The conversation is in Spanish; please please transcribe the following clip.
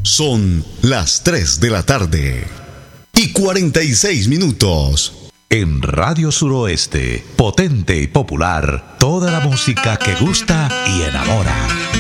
Son las 3 de la tarde y 46 minutos. En Radio Suroeste, potente y popular, toda la música que gusta y enamora.